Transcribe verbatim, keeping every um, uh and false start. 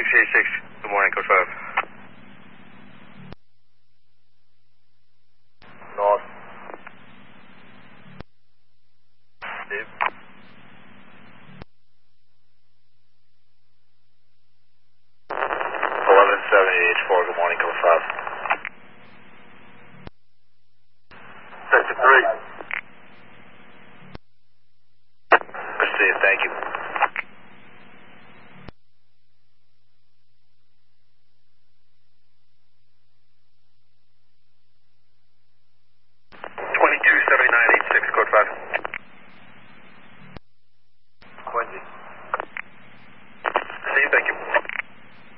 eighty-six, good morning, code five. North. Steve. eleven seventy H four, good morning, code five. Sector three.